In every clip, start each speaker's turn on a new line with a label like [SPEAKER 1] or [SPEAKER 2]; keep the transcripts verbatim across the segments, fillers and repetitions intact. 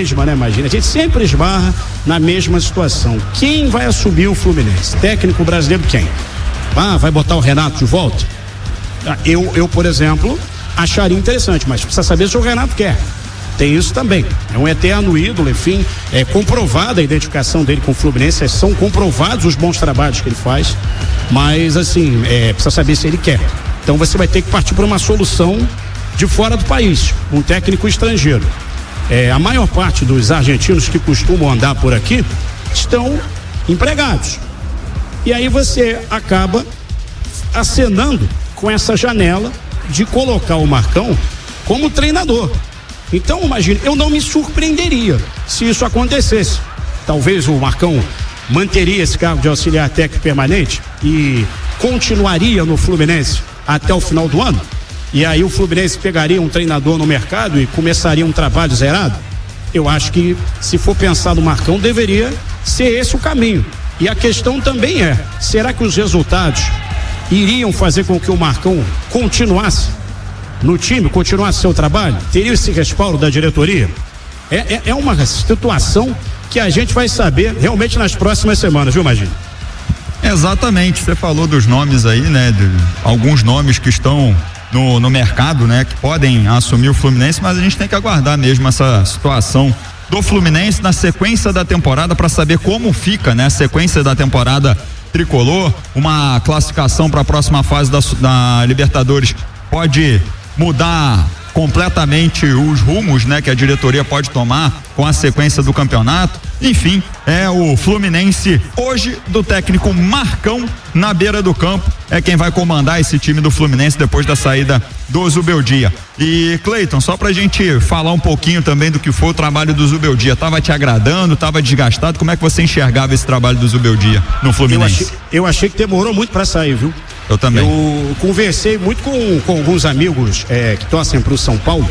[SPEAKER 1] mesma, né, imagina, a gente sempre esbarra na mesma situação. Quem vai assumir o Fluminense? Técnico brasileiro quem? Ah, vai botar o Renato de volta? Eu, eu, por exemplo, acharia interessante, mas precisa saber se o Renato quer. Tem isso também. É um eterno ídolo, enfim, é comprovada a identificação dele com o Fluminense, são comprovados os bons trabalhos que ele faz, mas assim, é, precisa saber se ele quer. Então você vai ter que partir para uma solução de fora do país, um técnico estrangeiro. É, a maior parte dos argentinos que costumam andar por aqui estão empregados. E aí você acaba acenando com essa janela de colocar o Marcão como treinador. Então, imagine, eu não me surpreenderia se isso acontecesse. Talvez o Marcão manteria esse cargo de auxiliar técnico permanente e continuaria no Fluminense até o final do ano. E aí o Fluminense pegaria um treinador no mercado e começaria um trabalho zerado. Eu acho que, se for pensar no Marcão, deveria ser esse o caminho. E a questão também é, será que os resultados iriam fazer com que o Marcão continuasse no time, continuasse seu trabalho? Teria esse respaldo da diretoria? É, é, é uma situação que a gente vai saber realmente nas próximas semanas, viu, Magino?
[SPEAKER 2] Exatamente, você falou dos nomes aí, né? De alguns nomes que estão no, no mercado, né? Que podem assumir o Fluminense, mas a gente tem que aguardar mesmo essa situação do Fluminense na sequência da temporada para saber como fica, né? A sequência da temporada tricolor, uma classificação para a próxima fase da, da Libertadores pode mudar completamente os rumos, né, que a diretoria pode tomar com a sequência do campeonato. Enfim, é o Fluminense hoje do técnico Marcão na beira do campo, é quem vai comandar esse time do Fluminense depois da saída do Zubeldia. E Cleiton, só pra gente falar um pouquinho também do que foi o trabalho do Zubeldia, tava te agradando, tava desgastado, como é que você enxergava esse trabalho do Zubeldia no Fluminense?
[SPEAKER 1] Eu achei, eu achei que demorou muito para sair, viu?
[SPEAKER 2] Eu também.
[SPEAKER 1] Eu conversei muito com, com alguns amigos é, que torcem pro São Paulo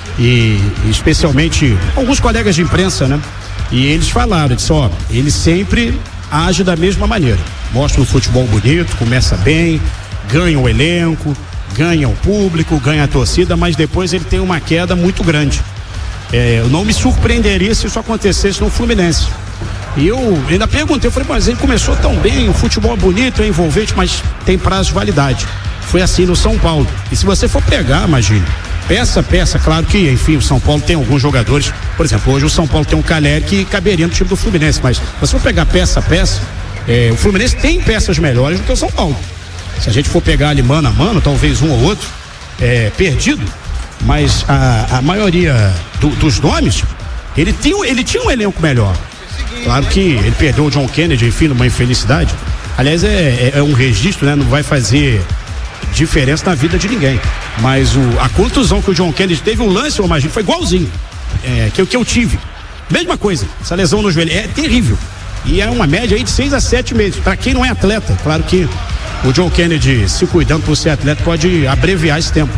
[SPEAKER 1] e especialmente alguns colegas de imprensa, né? E eles falaram, disse, ó, ele sempre age da mesma maneira, mostra um futebol bonito, começa bem, ganha o elenco, ganha o público, ganha a torcida, mas depois ele tem uma queda muito grande. É, eu não me surpreenderia se isso acontecesse no Fluminense. E eu ainda perguntei, eu falei, mas ele começou tão bem, o futebol é bonito, é envolvente, mas tem prazo de validade. Foi assim no São Paulo. E se você for pegar, imagine, peça a peça, claro que, enfim, o São Paulo tem alguns jogadores, por exemplo, hoje o São Paulo tem um Caleri que caberia no time do Fluminense, mas se você for pegar peça a peça, é, o Fluminense tem peças melhores do que o São Paulo. Se a gente for pegar ali mano a mano, talvez um ou outro, é, perdido, mas a, a maioria do, dos nomes, ele tinha, ele tinha um elenco melhor. Claro que ele perdeu o John Kennedy, enfim, numa infelicidade. Aliás, é, é, é um registro, né? Não vai fazer diferença na vida de ninguém. Mas o, a contusão que o John Kennedy teve, o lance, eu imagino, foi igualzinho. É, que, que eu tive. Mesma coisa, essa lesão no joelho. É terrível. E é uma média aí de seis a sete meses. Para quem não é atleta, claro que o John Kennedy, se cuidando por ser atleta, pode abreviar esse tempo.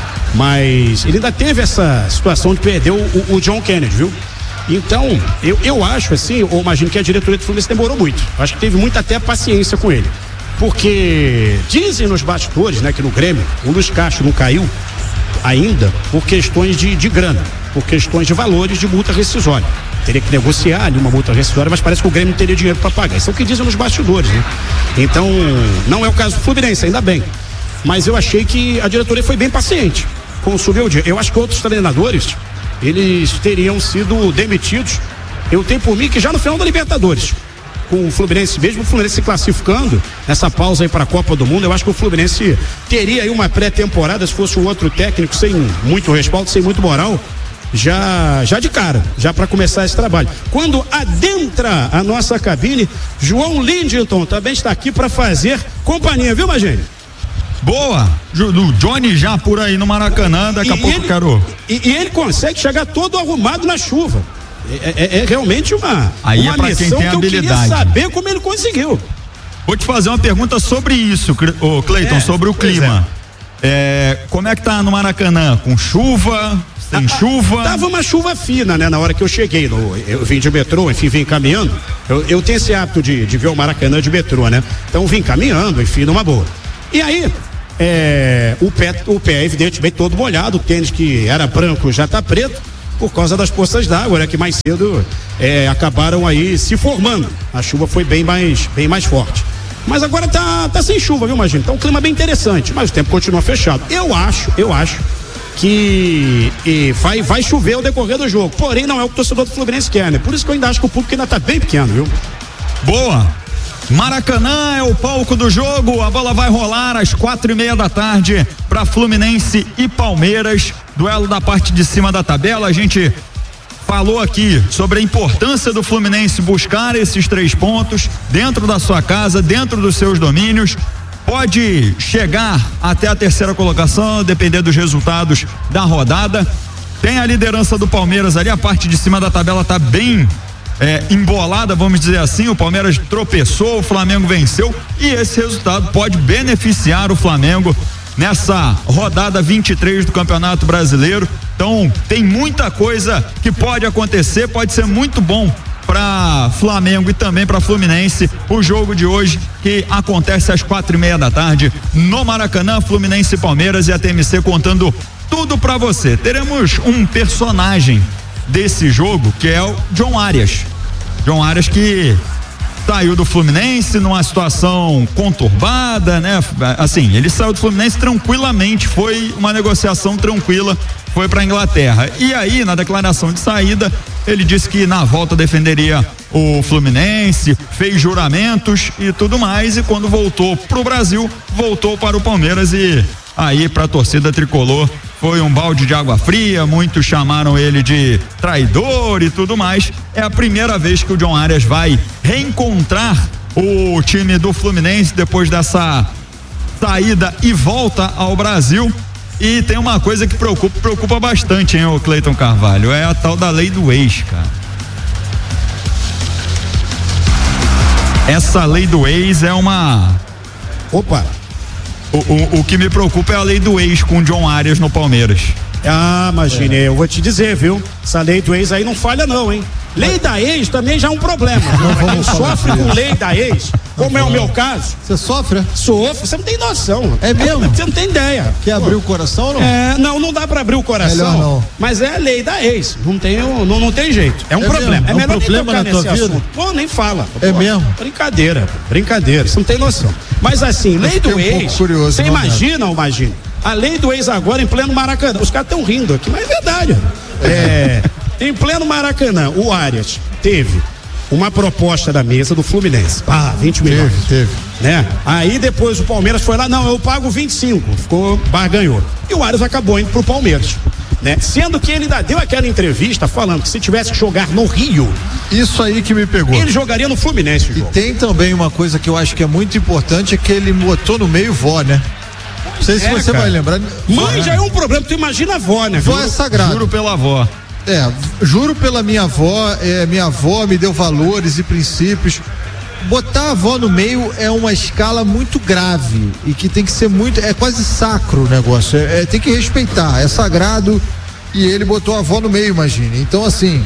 [SPEAKER 1] Mas ele ainda teve essa situação de perder o, o, o John Kennedy, viu? Então, eu, eu acho assim, eu imagino que a diretoria do Fluminense demorou muito. Acho que teve muita até paciência com ele. Porque dizem nos bastidores, né, que no Grêmio, o Luiz Castro não caiu ainda por questões de, de grana, por questões de valores de multa rescisória. Teria que negociar ali uma multa rescisória, mas parece que o Grêmio não teria dinheiro para pagar. Isso é o que dizem nos bastidores, né? Então, não é o caso do Fluminense, ainda bem. Mas eu achei que a diretoria foi bem paciente com o Zubeldia. Eu acho que outros treinadores, eles teriam sido demitidos. Eu tenho por mim que já no final da Libertadores, com o Fluminense, mesmo o Fluminense se classificando nessa pausa aí para a Copa do Mundo, eu acho que o Fluminense teria aí uma pré-temporada, se fosse um outro técnico sem muito respaldo, sem muito moral, já, já de cara, já para começar esse trabalho. Quando adentra a nossa cabine, João Lindenton também está aqui para fazer companhia, viu, Magênio?
[SPEAKER 2] Boa, do Johnny já por aí no Maracanã, daqui e a pouco
[SPEAKER 1] ele,
[SPEAKER 2] quero.
[SPEAKER 1] E, e ele consegue chegar todo arrumado na chuva. É, é, é realmente uma,
[SPEAKER 2] aí
[SPEAKER 1] uma
[SPEAKER 2] é pra
[SPEAKER 1] missão
[SPEAKER 2] quem tem
[SPEAKER 1] que eu
[SPEAKER 2] habilidade.
[SPEAKER 1] queria saber como ele conseguiu.
[SPEAKER 2] Vou te fazer uma pergunta sobre isso, ô Cleiton, é, sobre o clima. É. É, como é que tá no Maracanã? Com chuva? Sem a, chuva? A,
[SPEAKER 1] tava uma chuva fina, né? Na hora que eu cheguei, no, eu vim de metrô, enfim, vim caminhando. Eu, eu tenho esse hábito de, de ver o Maracanã de metrô, né? Então vim caminhando, enfim, numa boa. E aí, é, o pé, o pé, evidentemente, todo molhado, o tênis que era branco já tá preto. por causa das poças d'água, né? Que mais cedo é, acabaram aí se formando. A chuva foi bem mais, bem mais forte. Mas agora tá, tá sem chuva, viu, Magino? Tá um clima bem interessante, mas o tempo continua fechado. Eu acho, eu acho que e vai, vai chover ao decorrer do jogo. Porém, não é o que o torcedor do Fluminense quer, né? Por isso que eu ainda acho que o público ainda tá bem pequeno, viu?
[SPEAKER 2] Boa! Maracanã é o palco do jogo, a bola vai rolar às quatro e meia da tarde para Fluminense e Palmeiras, duelo da parte de cima da tabela. A gente falou aqui sobre a importância do Fluminense buscar esses três pontos dentro da sua casa, dentro dos seus domínios. Pode chegar até a terceira colocação, depender dos resultados da rodada. Tem a liderança do Palmeiras ali, a parte de cima da tabela tá bem É, embolada, vamos dizer assim. O Palmeiras tropeçou, o Flamengo venceu e esse resultado pode beneficiar o Flamengo nessa rodada vinte e três do Campeonato Brasileiro. Então tem muita coisa que pode acontecer, pode ser muito bom para Flamengo e também para Fluminense o jogo de hoje, que acontece às quatro e meia da tarde no Maracanã. Fluminense e Palmeiras, e a T M C contando tudo para você. Teremos um personagem desse jogo, que é o John Arias. John Arias, que saiu do Fluminense numa situação conturbada, né? Assim, ele saiu do Fluminense tranquilamente, foi uma negociação tranquila, foi para a Inglaterra. E aí, na declaração de saída, ele disse que na volta defenderia o Fluminense, fez juramentos e tudo mais, e quando voltou pro Brasil, voltou para o Palmeiras, e aí para a torcida tricolor foi um balde de água fria. Muitos chamaram ele de traidor e tudo mais. É a primeira vez que o John Arias vai reencontrar o time do Fluminense depois dessa saída e volta ao Brasil. E tem uma coisa que preocupa, preocupa bastante, hein, o Cleiton Carvalho, é a tal da lei do ex, cara. Essa lei do ex é uma...
[SPEAKER 1] Opa!
[SPEAKER 2] O, o, o que me preocupa é a lei do ex com o John Arias no Palmeiras.
[SPEAKER 1] Ah, imagine, é. eu vou te dizer, viu? Essa lei do ex aí não falha não, hein? Lei da ex também já é um problema. Quem sofre com lei da ex, como é o meu caso.
[SPEAKER 3] Você sofre?
[SPEAKER 1] Sofro, você não tem noção.
[SPEAKER 3] É mesmo?
[SPEAKER 1] Você não tem ideia.
[SPEAKER 3] Quer abrir o coração ou não?
[SPEAKER 1] É, não, não dá pra abrir o coração.
[SPEAKER 3] Melhor não.
[SPEAKER 1] Mas é a lei da ex. Não tem, não, não tem jeito. É um
[SPEAKER 3] é
[SPEAKER 1] problema.
[SPEAKER 3] Mesmo?
[SPEAKER 1] É
[SPEAKER 3] é um
[SPEAKER 1] melhor
[SPEAKER 3] problema
[SPEAKER 1] nem tocar
[SPEAKER 3] na tua
[SPEAKER 1] nesse
[SPEAKER 3] vida?
[SPEAKER 1] assunto. Pô, nem fala.
[SPEAKER 3] É
[SPEAKER 1] Pô,
[SPEAKER 3] mesmo?
[SPEAKER 1] Brincadeira, brincadeira. Você não tem noção. Mas assim, lei do
[SPEAKER 3] um
[SPEAKER 1] ex.
[SPEAKER 3] Curioso,
[SPEAKER 1] você imagina, ou imagina? A lei do ex agora em pleno Maracanã. Os caras estão rindo aqui, mas é verdade. É, em pleno Maracanã, o Arias teve uma proposta da mesa do Fluminense. Ah, vinte milhões.
[SPEAKER 3] Teve, teve.
[SPEAKER 1] Né? Aí depois o Palmeiras foi lá, não, eu pago vinte e cinco. Ficou, barganhou. E o Arias acabou indo pro Palmeiras. Né? Sendo que ele ainda deu aquela entrevista falando que se tivesse que jogar no Rio,
[SPEAKER 3] isso aí que me pegou.
[SPEAKER 1] Ele jogaria no Fluminense.
[SPEAKER 3] E tem também uma coisa que eu acho que é muito importante, é que ele botou no meio vó, né? Não sei se é, você cara. vai lembrar.
[SPEAKER 1] Mãe já é um problema, tu imagina a avó, né?
[SPEAKER 3] Vó é sagrado.
[SPEAKER 2] Juro pela avó.
[SPEAKER 3] É, juro pela minha avó, é, minha avó me deu valores e princípios. Botar a avó no meio é uma escala muito grave e que tem que ser muito, é quase sacro o negócio, é, é, tem que respeitar, é sagrado, e ele botou a avó no meio, imagine. Então assim,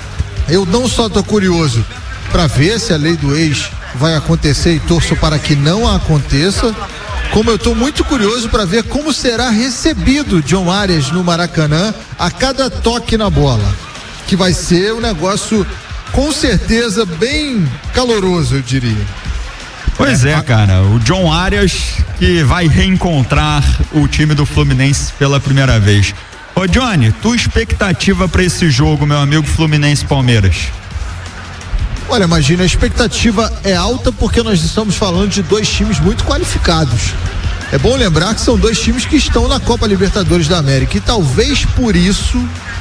[SPEAKER 3] eu não só tô curioso para ver se a lei do ex vai acontecer e torço para que não aconteça, como eu tô muito curioso para ver como será recebido John Arias no Maracanã a cada toque na bola, que vai ser um negócio com certeza bem caloroso, eu diria.
[SPEAKER 2] Pois é, cara, o John Arias que vai reencontrar o time do Fluminense pela primeira vez. Ô Johnny, tua expectativa para esse jogo, meu amigo Fluminense-Palmeiras?
[SPEAKER 3] Olha, imagina, a expectativa é alta porque nós estamos falando de dois times muito qualificados. É bom lembrar que são dois times que estão na Copa Libertadores da América e talvez por isso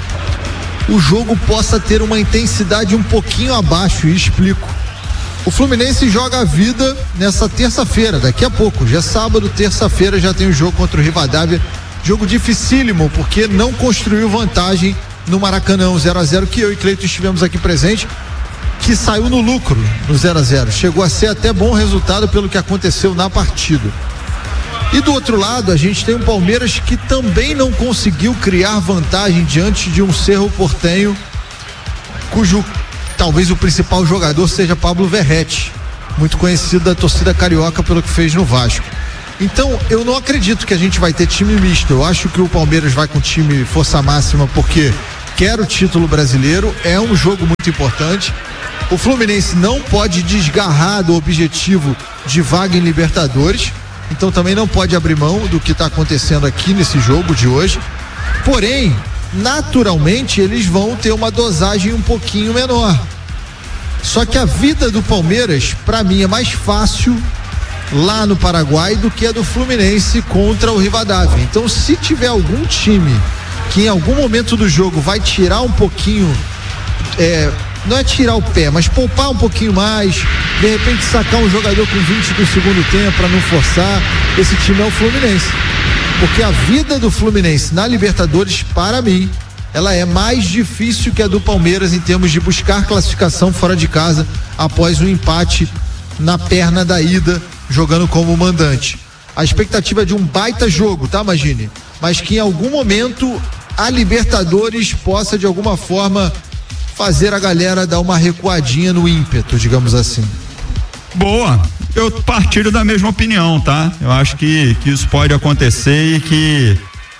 [SPEAKER 3] o jogo possa ter uma intensidade um pouquinho abaixo, e explico. O Fluminense joga a vida nessa terça-feira, daqui a pouco, já é sábado, terça-feira já tem o jogo contra o Rivadavia, jogo dificílimo porque não construiu vantagem no Maracanã, zero a zero, que eu e Cleiton estivemos aqui presentes, que saiu no lucro no zero a zero, chegou a ser até bom resultado pelo que aconteceu na partida. E do outro lado a gente tem um Palmeiras que também não conseguiu criar vantagem diante de um Cerro Porteño, cujo talvez o principal jogador seja Pablo Verrete, muito conhecido da torcida carioca pelo que fez no Vasco. Então eu não acredito que a gente vai ter time misto. Eu acho que o Palmeiras vai com time força máxima porque quer o título brasileiro, é um jogo muito importante. O Fluminense não pode desgarrar do objetivo de vaga em Libertadores, então também não pode abrir mão do que está acontecendo aqui nesse jogo de hoje. Porém, naturalmente, eles vão ter uma dosagem um pouquinho menor. Só que a vida do Palmeiras, para mim, é mais fácil lá no Paraguai do que a do Fluminense contra o Rivadavia. Então, se tiver algum time que em algum momento do jogo vai tirar um pouquinho, é, não é tirar o pé, mas poupar um pouquinho mais, de repente sacar um jogador com vinte do segundo tempo para não forçar, esse time é o Fluminense. Porque a vida do Fluminense na Libertadores, para mim, ela é mais difícil que a do Palmeiras em termos de buscar classificação fora de casa após um empate na perna da ida, jogando como mandante. A expectativa é de um baita jogo, tá, Magini? Mas que em algum momento a Libertadores possa de alguma forma fazer a galera dar uma recuadinha no ímpeto, digamos assim.
[SPEAKER 2] Boa, eu partilho da mesma opinião, tá? Eu acho que, que isso pode acontecer e que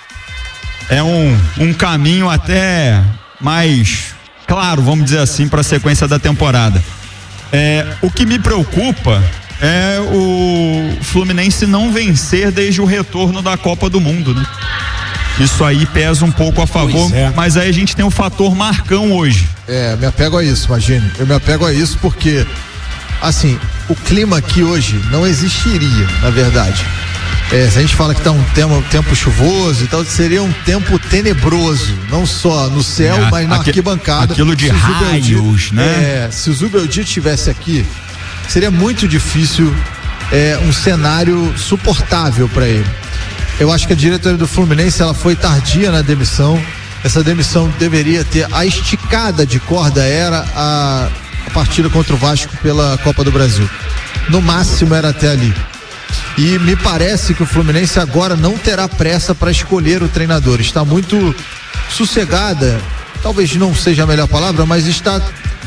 [SPEAKER 2] é um, um caminho até mais claro, vamos dizer assim, para a sequência da temporada. É, o que me preocupa é o Fluminense não vencer desde o retorno da Copa do Mundo, né? Isso aí pesa um pouco a favor, é. Mas aí a gente tem o fator Marcão hoje.
[SPEAKER 3] É, me apego a isso, imagine. Eu me apego a isso porque, assim, o clima aqui hoje não existiria, na verdade. É, se a gente fala que tá um tempo, tempo chuvoso e tal, seria um tempo tenebroso, não só no céu, é, mas na aqui, arquibancada.
[SPEAKER 2] Aquilo de raios, né?
[SPEAKER 3] É, se o Zubeldia estivesse aqui, seria muito difícil, é, um cenário suportável para ele. Eu acho que a diretoria do Fluminense, ela foi tardia na demissão. Essa demissão deveria ter, a esticada de corda era a, a partida contra o Vasco pela Copa do Brasil. No máximo era até ali. E me parece que o Fluminense agora não terá pressa para escolher o treinador. Está muito sossegada, talvez não seja a melhor palavra, mas está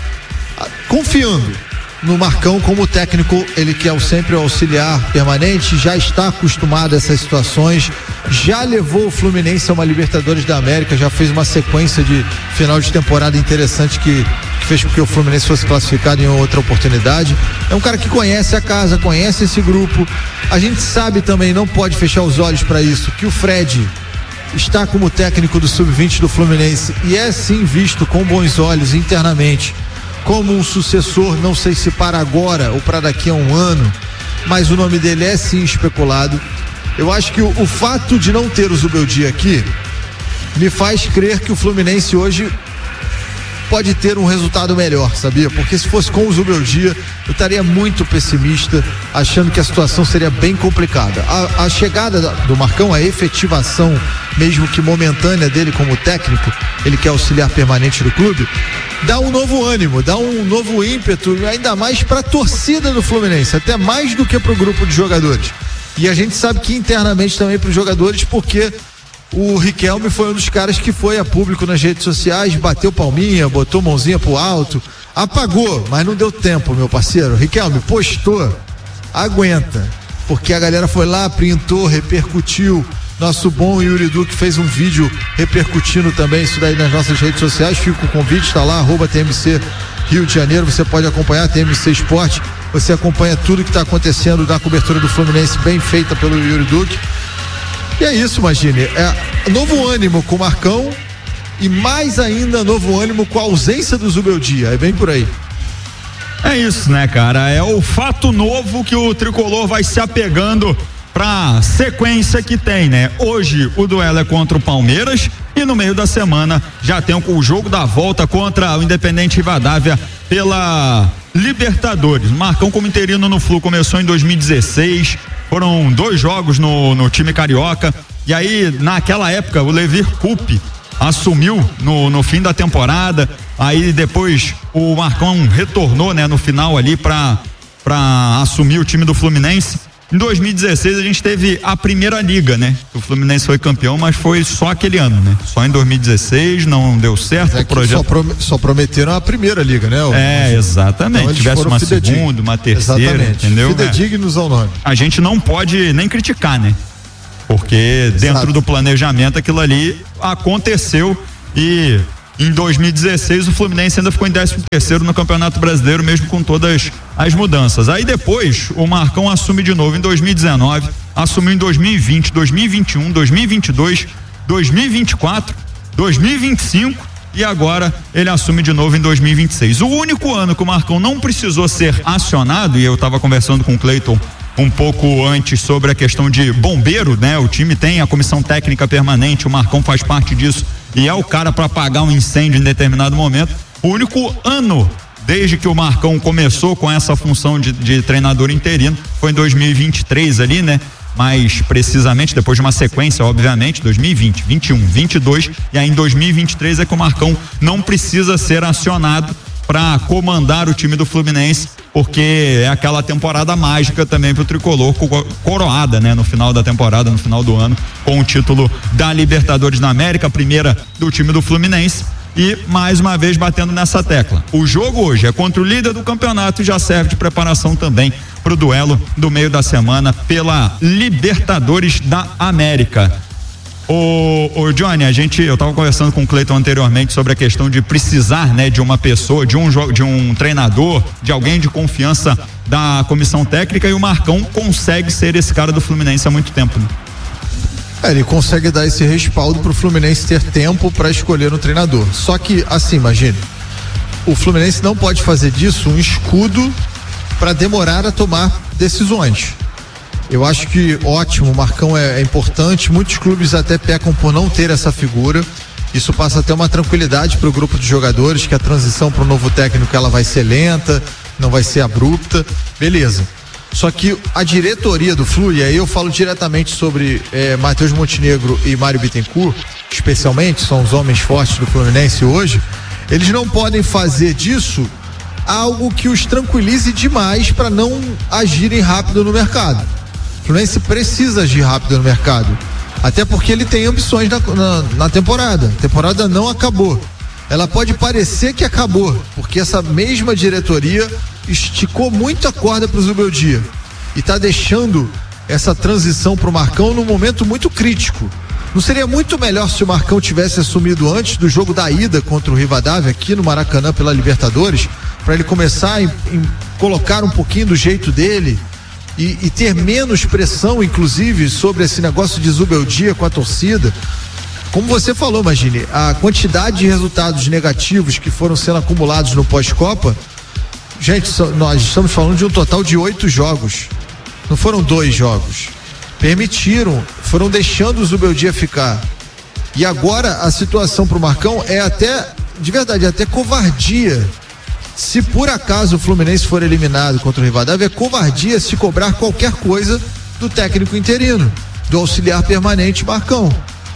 [SPEAKER 3] confiando no Marcão como técnico. Ele que é sempre o auxiliar permanente, já está acostumado a essas situações, já levou o Fluminense a uma Libertadores da América, já fez uma sequência de final de temporada interessante que, que fez com que o Fluminense fosse classificado em outra oportunidade. É um cara que conhece a casa, conhece esse grupo. A gente sabe também, não pode fechar os olhos para isso, que o Fred está como técnico do sub vinte do Fluminense e é sim visto com bons olhos internamente como um sucessor, não sei se para agora ou para daqui a um ano, mas o nome dele é sim especulado. Eu acho que o, o fato de não ter o Zubeldia aqui me faz crer que o Fluminense hoje pode ter um resultado melhor, sabia? Porque se fosse com o Zubeldia, eu estaria muito pessimista, achando que a situação seria bem complicada. A, a chegada do Marcão, a efetivação, mesmo que momentânea dele como técnico, ele que é auxiliar permanente do clube, dá um novo ânimo, dá um novo ímpeto, ainda mais para a torcida do Fluminense, até mais do que para o grupo de jogadores. E a gente sabe que internamente também para os jogadores, porque o Riquelme foi um dos caras que foi a público nas redes sociais, bateu palminha, botou mãozinha pro alto, apagou, mas não deu tempo, meu parceiro. Riquelme postou, aguenta, porque a galera foi lá, printou, repercutiu. Nosso bom Yuri Duque fez um vídeo repercutindo também isso daí nas nossas redes sociais. Fica o convite, está lá, arroba T M C Rio de Janeiro, você pode acompanhar, T M C Esporte, você acompanha tudo que está acontecendo na cobertura do Fluminense, bem feita pelo Yuri Duque. E é isso, imagine, é novo ânimo com o Marcão e mais ainda novo ânimo com a ausência do Zubeldia, é bem por aí.
[SPEAKER 2] É isso, né, cara, é o fato novo que o Tricolor vai se apegando pra sequência que tem, né? Hoje o duelo é contra o Palmeiras e no meio da semana já tem o jogo da volta contra o Independente Rivadavia pela Libertadores. Marcão como interino no Flu começou em dois mil e dezesseis, foram dois jogos no, no time carioca, e aí naquela época o Levir Coupe assumiu no, no fim da temporada, aí depois o Marcão retornou, né, no final ali pra, pra assumir o time do Fluminense. Em dois mil e dezesseis a gente teve a primeira liga, né? O Fluminense foi campeão, mas foi só aquele ano, né? Só em dois mil e dezesseis, não deu certo
[SPEAKER 3] é
[SPEAKER 2] o projeto.
[SPEAKER 3] Só, prom- só prometeram a primeira liga, né? O,
[SPEAKER 2] é, exatamente. Então, tivesse uma segunda, uma terceira, exatamente. Entendeu?
[SPEAKER 3] Fidedignos ao nome.
[SPEAKER 2] A gente não pode nem criticar, né? Porque
[SPEAKER 3] Exato.
[SPEAKER 2] Dentro do planejamento aquilo ali aconteceu e Em dois mil e dezesseis, o Fluminense ainda ficou em décimo terceiro no Campeonato Brasileiro, mesmo com todas as mudanças. Aí depois, o Marcão assume de novo em dois mil e dezenove, assumiu em dois mil e vinte, dois mil e vinte e um, dois mil e vinte e dois, dois mil e vinte e quatro, dois mil e vinte e cinco e agora ele assume de novo em dois mil e vinte e seis. O único ano que o Marcão não precisou ser acionado, e eu estava conversando com o Cleiton um pouco antes sobre a questão de bombeiro, né? O time tem a comissão técnica permanente, o Marcão faz parte disso e é o cara para apagar um incêndio em determinado momento. O único ano desde que o Marcão começou com essa função de, de treinador interino foi em dois mil e vinte e três ali, né? Mais precisamente, depois de uma sequência, obviamente, dois mil e vinte, vinte e um, vinte e dois, e aí em dois mil e vinte e três é que o Marcão não precisa ser acionado para comandar o time do Fluminense, porque é aquela temporada mágica também pro tricolor, coroada, né, no final da temporada, no final do ano, com o título da Libertadores da América, a primeira do time do Fluminense. E mais uma vez batendo nessa tecla. O jogo hoje é contra o líder do campeonato e já serve de preparação também para o duelo do meio da semana pela Libertadores da América. Ô, ô Johnny, a gente, eu estava conversando com o Cleiton anteriormente sobre a questão de precisar, né, de uma pessoa, de um de um treinador, de alguém de confiança da comissão técnica, e o Marcão consegue ser esse cara do Fluminense há muito tempo, né?
[SPEAKER 3] É, ele consegue dar esse respaldo pro Fluminense ter tempo para escolher um treinador. Só que, assim, imagine, o Fluminense não pode fazer disso um escudo para demorar a tomar decisões. Eu acho que ótimo, o Marcão é, é importante, muitos clubes até pecam por não ter essa figura. Isso passa até uma tranquilidade para o grupo de jogadores, que a transição para o novo técnico ela vai ser lenta, não vai ser abrupta, beleza. Só que a diretoria do Flu, e aí eu falo diretamente sobre eh, Matheus Montenegro e Mário Bittencourt, especialmente, são os homens fortes do Fluminense hoje, eles não podem fazer disso algo que os tranquilize demais para não agirem rápido no mercado. O Fluminense precisa agir rápido no mercado, até porque ele tem ambições na, na, na temporada. A temporada não acabou. Ela pode parecer que acabou, porque essa mesma diretoria esticou muito a corda para o Zubeldia e está deixando essa transição para o Marcão num momento muito crítico. Não seria muito melhor se o Marcão tivesse assumido antes do jogo da ida contra o Rivadavia aqui no Maracanã pela Libertadores, para ele começar a em, em, colocar um pouquinho do jeito dele e, e ter menos pressão, inclusive, sobre esse negócio de Zubeldia com a torcida? Como você falou, imagine, a quantidade de resultados negativos que foram sendo acumulados no pós-Copa. Gente, nós estamos falando de um total de oito jogos. Não foram dois jogos. Permitiram, foram deixando o Zubeldia ficar. E agora a situação pro Marcão é até, de verdade, é até covardia. Se por acaso o Fluminense for eliminado contra o Rivadavia, é covardia se cobrar qualquer coisa do técnico interino, do auxiliar permanente Marcão.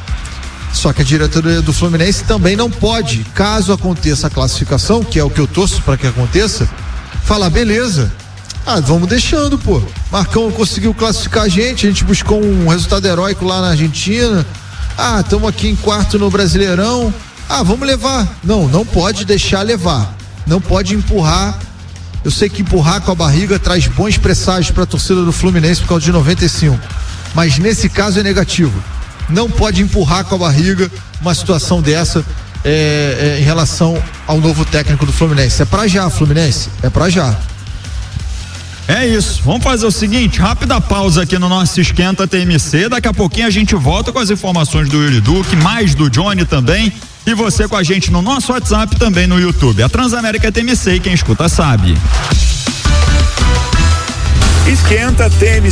[SPEAKER 3] Só que a diretoria do Fluminense também não pode, caso aconteça a classificação, que é o que eu torço para que aconteça, falar, beleza, ah, vamos deixando, pô. Marcão conseguiu classificar a gente, a gente buscou um resultado heróico lá na Argentina, ah, estamos aqui em quarto no Brasileirão, ah, vamos levar. Não, não pode deixar levar, não pode empurrar. Eu sei que empurrar com a barriga traz bons presságios para a torcida do Fluminense por causa de noventa e cinco, mas nesse caso é negativo. Não pode empurrar com a barriga uma situação dessa é, é, em relação ao novo técnico do Fluminense. É pra já, Fluminense, é pra já.
[SPEAKER 2] É isso, vamos fazer o seguinte, rápida pausa aqui no nosso Esquenta T M C, daqui a pouquinho a gente volta com as informações do Yuri Duque, mais do Johnny também, e você com a gente no nosso WhatsApp, também no YouTube. A Transamérica T M C, quem escuta sabe.
[SPEAKER 4] Esquenta T M